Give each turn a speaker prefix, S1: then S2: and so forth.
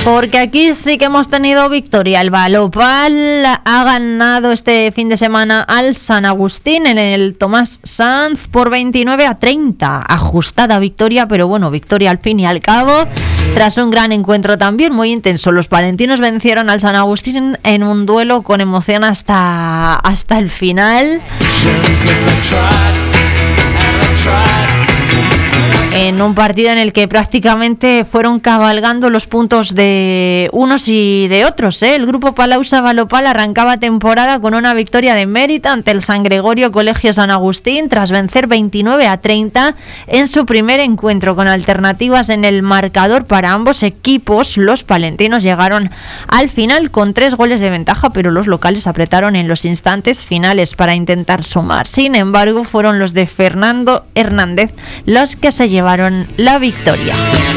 S1: Porque aquí sí que hemos tenido victoria. El Valopal ha ganado este fin de semana al San Agustín en el Tomás Sanz por 29-30. Ajustada victoria, pero bueno, victoria al fin y al cabo. Tras un gran encuentro también muy intenso, los palentinos vencieron al San Agustín en un duelo con emoción hasta el final. En un partido en el que prácticamente fueron cabalgando los puntos de unos y de otros, ¿eh? El grupo Palausa Valopal arrancaba temporada con una victoria de mérito ante el San Gregorio Colegio San Agustín tras vencer 29-30 en su primer encuentro. Con alternativas en el marcador para ambos equipos, los palentinos llegaron al final con 3 goles de ventaja, pero los locales apretaron en los instantes finales para intentar sumar. Sin embargo, fueron los de Fernando Hernández los que se llevaron la victoria.